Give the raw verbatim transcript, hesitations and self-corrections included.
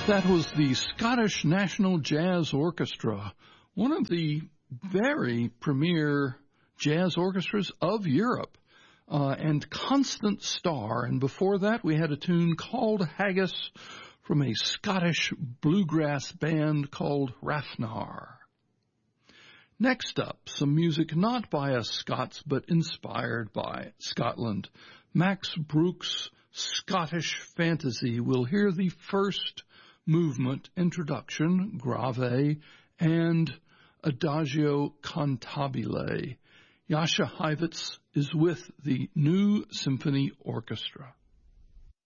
That was the Scottish National Jazz Orchestra, one of the very premier jazz orchestras of Europe, uh, and Constant Star. And before that, we had a tune called Haggis from a Scottish bluegrass band called Rafnar. Next up, some music not by us Scots, but inspired by Scotland. Max Bruch's Scottish Fantasy. We'll hear the first movement, introduction, grave, and adagio cantabile. Jascha Heifetz is with the New Symphony Orchestra.